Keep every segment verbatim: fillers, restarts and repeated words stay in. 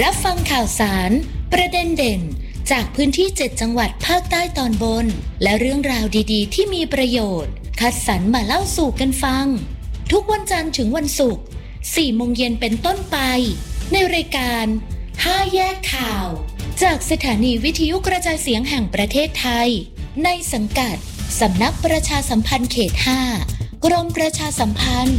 รับฟังข่าวสารประเด็นเด่นจากพื้นที่เจ็ดจังหวัดภาคใต้ตอนบนและเรื่องราวดีๆที่มีประโยชน์คัดสรรมาเล่าสู่กันฟังทุกวันจันทร์ถึงวันศุกร์ สี่โมงเย็นเป็นต้นไปในรายการห้าแยกข่าวจากสถานีวิทยุกระจายเสียงแห่งประเทศไทยในสังกัดสำนักประชาสัมพันธ์เขตห้ากรมประชาสัมพันธ์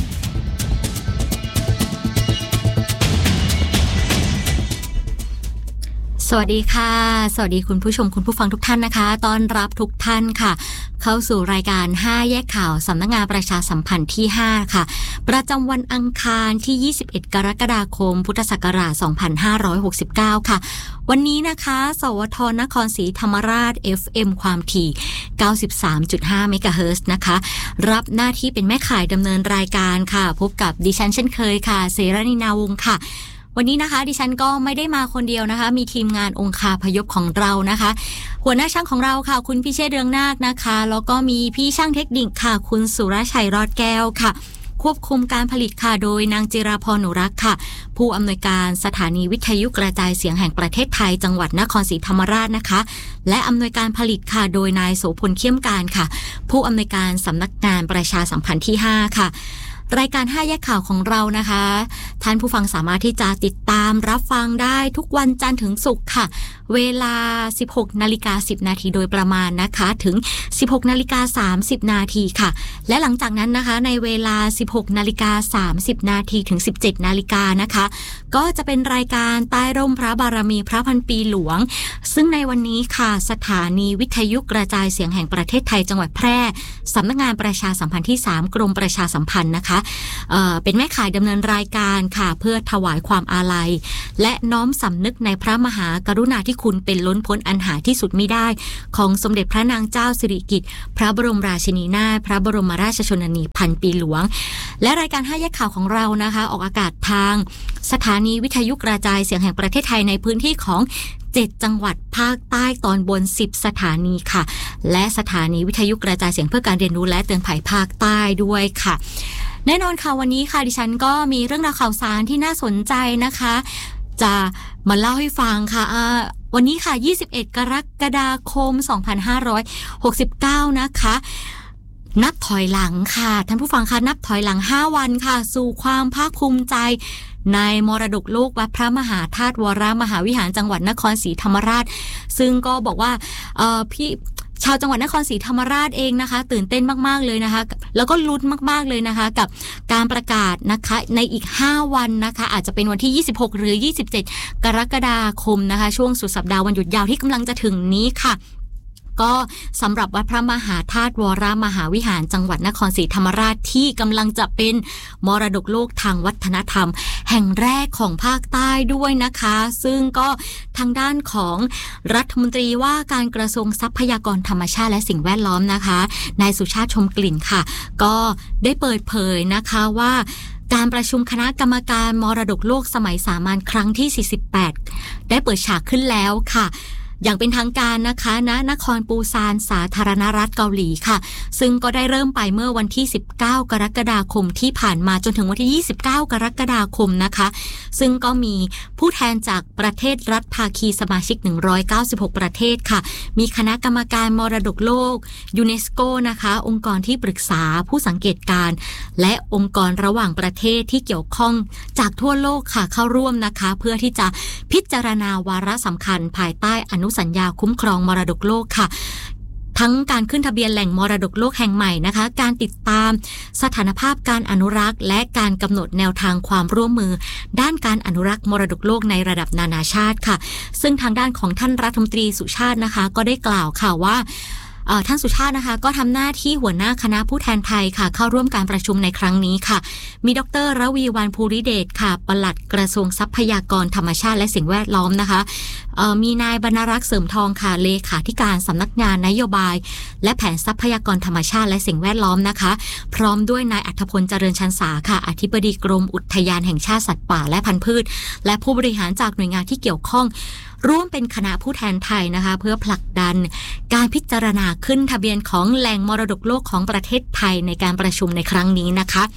สวัสดีค่ะสวัสดีคุณผู้ชมคุณผู้ฟังทุกท่านนะคะต้อนรับทุกท่านค่ะเข้าสู่รายการห้าแยกข่าวสำนักงานประชาสัมพันธ์ที่ห้าค่ะประจำวันอังคารที่ยี่สิบเอ็ดกรกฎาคมพุทธศักราชสองพันห้าร้อยหกสิบเก้าค่ะวันนี้นะคะสวทนครศรีธรรมราช เอฟ เอ็ม ความถี่ เก้าสิบสามจุดห้า เมกะเฮิรตซ์นะคะรับหน้าที่เป็นแม่ข่ายดำเนินรายการค่ะพบกับดิฉันเช่นเคยค่ะเสรณีนาวงศ์ค่ะวันนี้นะคะดิฉันก็ไม่ได้มาคนเดียวนะคะมีทีมงานองคาพยพของเรานะคะหัวหน้าช่างของเราค่ะคุณพิเชษฐ์เรืองนาคนะคะแล้วก็มีพี่ช่างเทคนิคค่ะคุณสุรชัยรอดแก้วค่ะควบคุมการผลิตค่ะโดยนางจิราพรหนูรักค่ะผู้อำนวยการสถานีวิทยุกระจายเสียงแห่งประเทศไทยจังหวัดนครศรีธรรมราชนะคะและอำนวยการผลิตค่ะโดยนายโสพลเขี้ยมการค่ะผู้อำนวยการสำนักงานประชาสัมพันธ์ที่ห้าค่ะรายการห้าแยกข่าวของเรานะคะท่านผู้ฟังสามารถที่จะติดตามรับฟังได้ทุกวันจันทร์ถึงศุกร์ค่ะเวลา สิบหกนาฬิกาสิบนาทีโดยประมาณนะคะถึง สิบหกนาฬิกาสามสิบนาทีค่ะและหลังจากนั้นนะคะในเวลา สิบหกนาฬิกาสามสิบนาทีถึง สิบเจ็ดนาฬิกานะคะก็จะเป็นรายการใต้ร่มพระบารมีพระพันปีหลวงซึ่งในวันนี้ค่ะสถานีวิทยุกระจายเสียงแห่งประเทศไทยจังหวัดแพร่สำนักงานประชาสัมพันธ์ที่สามกรมประชาสัมพันธ์นะคะเอ่อเป็นแม่ข่ายดำเนินรายการค่ะเพื่อถวายความอาลัยและน้อมสำนึกในพระมหากรุณาธิคุณเป็นล้นพ้นอันหาที่สุดมิได้ของสมเด็จพระนางเจ้าสิริกิติ์พระบรมราชินีนาถพระบรมราชชนนีพันปีหลวงและรายการห้าแยกข่าวของเรานะคะออกอากาศทางสถานีวิทยุกระจายเสียงแห่งประเทศไทยในพื้นที่ของเจ็ดจังหวัดภาคใต้ตอนบนสิบสถานีค่ะและสถานีวิทยุกระจายเสียงเพื่อการเรียนรู้และเตือนภัยภาคใต้ด้วยค่ะแน่นอนค่ะวันนี้ค่ะดิฉันก็มีเรื่องราวข่าวสารที่น่าสนใจนะคะจะมาเล่าให้ฟังค่ะวันนี้ค่ะยี่สิบเอ็ดกรกฎาคมสองพันห้าร้อยหกสิบเก้านะคะนับถอยหลังค่ะท่านผู้ฟังคะนับถอยหลังห้าวันค่ะสู่ความภาคภูมิใจในมรดกโลกวัดพระมหาธาตุวรมหาวิหารจังหวัดนครศรีธรรมราชซึ่งก็บอกว่าเอ่อพี่ชาวจังหวัดนครศรีธรรมราชเองนะคะตื่นเต้นมากๆเลยนะคะแล้วก็ลุ้นมากๆเลยนะคะกับการประกาศนะคะในอีกห้าวันนะคะอาจจะเป็นวันที่ยี่สิบหกหรือยี่สิบเจ็ดกรกฎาคมนะคะช่วงสุดสัปดาห์วันหยุดยาวที่กำลังจะถึงนี้ค่ะก็สำหรับวัดพระมหาธาตุวรมหาวิหารจังหวัดนครศรีธรรมราชที่กำลังจะเป็นมรดกโลกทางวัฒนธรรมแห่งแรกของภาคใต้ด้วยนะคะซึ่งก็ทางด้านของรัฐมนตรีว่าการกระทรวงทรัพยากรธรรมชาติและสิ่งแวดล้อมนะคะนายสุชาติชมกลิ่นค่ะก็ได้เปิดเผยนะคะว่าการประชุมคณะกรรมการมรดกโลกสมัยสามัญครั้งที่สี่สิบแปดได้เปิดฉากขึ้นแล้วค่ะอย่างเป็นทางการนะคะณนครปูซานสาธารณรัฐเกาหลีค่ะซึ่งก็ได้เริ่มไปเมื่อวันที่สิบเก้ากรกฎาคมที่ผ่านมาจนถึงวันที่ยี่สิบเก้ากรกฎาคมนะคะซึ่งก็มีผู้แทนจากประเทศรัฐภาคีสมาชิกหนึ่งร้อยเก้าสิบหกประเทศค่ะมีคณะกรรมการมรดกโลกยูเนสโกนะคะองค์กรที่ปรึกษาผู้สังเกตการและองค์กรระหว่างประเทศที่เกี่ยวข้องจากทั่วโลกค่ะเข้าร่วมนะคะเพื่อที่จะพิจารณาวาระสำคัญภายใต้อนุสัญญาคุ้มครองมรดกโลกค่ะทั้งการขึ้นทะเบียนแหล่งมรดกโลกแห่งใหม่นะคะการติดตามสถานภาพการอนุรักษ์และการกำหนดแนวทางความร่วมมือด้านการอนุรักษ์มรดกโลกในระดับนานาชาติค่ะซึ่งทางด้านของท่านรัฐมนตรีสุชาตินะคะก็ได้กล่าวค่ะว่าท่านสุชาตินะคะก็ทำหน้าที่หัวหน้าคณะผู้แทนไทยค่ะเข้าร่วมการประชุมในครั้งนี้ค่ะมีดร.ระวีวรรณภูริเดชค่ะปลัดกระทรวงทรัพยากรธรรมชาติและสิ่งแวดล้อมนะคะมีนายบรรณรักษ์เสริมทองค่ะเลขาธิการสำนักงานนโยบายและแผนทรัพยากรธรรมชาติและสิ่งแวดล้อมนะคะพร้อมด้วยนายอัธพลเจริญชันษาค่ะอธิบดีกรมอุทยานแห่งชาติสัตว์ป่าและพันธุ์พืชและผู้บริหารจากหน่วยงานที่เกี่ยวข้องร่วมเป็นคณะผู้แทนไทยนะคะเพื่อผลักดันการพิจารณาขึ้นทะเบียนของแหล่งมรดกโลกของประเทศไทยในการประชุมในครั้งนี้นะคะ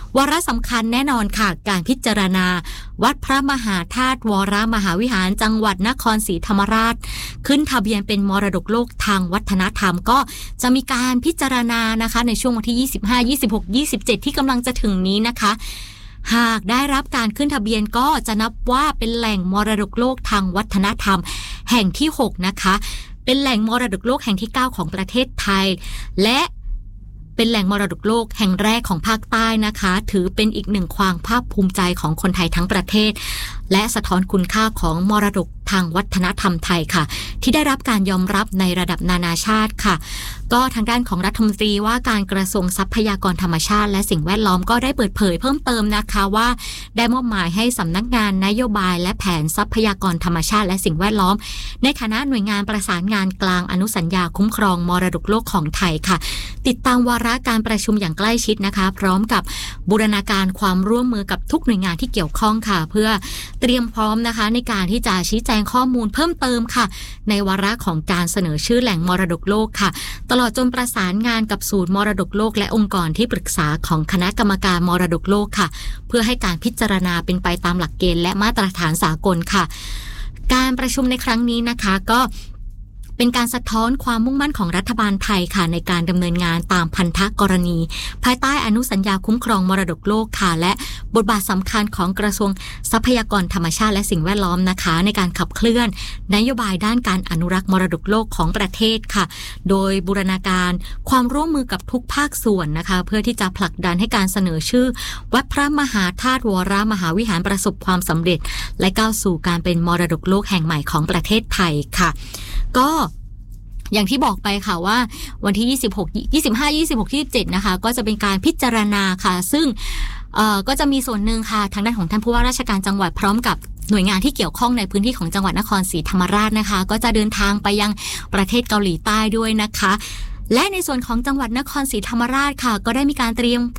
วาระสำคัญแน่นอนค่ะการพิจารณาวัดพระมหาธาตุวรมหาวิหารจังหวัดนครศรีธรรมราชขึ้นทะเบียนเป็นมรดกโลกทางวัฒนธรรมก็จะมีการพิจารณานะคะในช่วงวันที่ยี่สิบห้า ยี่สิบหก ยี่สิบเจ็ดที่กำลังจะถึงนี้นะคะหากได้รับการขึ้นทะเบียนก็จะนับว่าเป็นแหล่งมรดกโลกทางวัฒนธรรมแห่งที่หกนะคะเป็นแหล่งมรดกโลกแห่งที่เก้าของประเทศไทยและเป็นแหล่งมรดกโลกแห่งแรกของภาคใต้นะคะถือเป็นอีกหนึ่งความภาคภูมิใจของคนไทยทั้งประเทศและสะท้อนคุณค่าของมรดกทางวัฒนธรรมไทยค่ะที่ได้รับการยอมรับในระดับนานาชาติค่ะก็ทางด้านของรัฐมนตรีว่าการกระทรวงทรัพยากรธรรมชาติและสิ่งแวดล้อมก็ได้เปิดเผยเพิ่มเติมนะคะว่าได้มอบหมายให้สำนักงานนโยบายและแผนทรัพยากรธรรมชาติและสิ่งแวดล้อมในฐานะหน่วยงานประสานงานกลางอนุสัญญาคุ้มครองมรดกโลกของไทยค่ะติดตามวาระการประชุมอย่างใกล้ชิดนะคะพร้อมกับบูรณาการความร่วมมือกับทุกหน่วยงานที่เกี่ยวข้องค่ะเพื่อเตรียมพร้อมนะคะในการที่จะชี้แจงข้อมูลเพิ่มเติมค่ะในวาระของการเสนอชื่อแหล่งมรดกโลกค่ะตลอดจนประสานงานกับศูนย์มรดกโลกและองค์กรที่ปรึกษาของคณะกรรมการมรดกโลกค่ะเพื่อให้การพิจารณาเป็นไปตามหลักเกณฑ์และมาตรฐานสากลค่ะการประชุมในครั้งนี้นะคะก็เป็นการสะท้อนความมุ่งมั่นของรัฐบาลไทยค่ะในการดำเนินงานตามพันธกรณีภายใต้อนุสัญญาคุ้มครองมรดกโลกค่ะและบทบาทสำคัญของกระทรวงทรัพยากรธรรมชาติและสิ่งแวดล้อมนะคะในการขับเคลื่อนนโยบายด้านการอนุรักษ์มรดกโลกของประเทศค่ะโดยบูรณาการความร่วมมือกับทุกภาคส่วนนะคะเพื่อที่จะผลักดันให้การเสนอชื่อวัดพระมหาธาตุวรมหาวิหารประสบความสำเร็จและก้าวสู่การเป็นมรดกโลกแห่งใหม่ของประเทศไทยค่ะก็อย่างที่บอกไปค่ะว่าวันที่ยี่สิบหก ยี่สิบห้า ยี่สิบหก ยี่สิบเจ็ดนะคะก็จะเป็นการพิจารณาค่ะซึ่งเอ่อก็จะมีส่วนหนึ่งค่ะทางด้านของท่านผู้ว่าราชการจังหวัดพร้อมกับหน่วยงานที่เกี่ยวข้องในพื้นที่ของจังหวัดนครศรีธรรมราชนะคะก็จะเดินทางไปยังประเทศเกาหลีใต้ด้วยนะคะและในส่วนของจังหวัดนครศรีธรรมราชค่ะก็ได้มีการเตรียม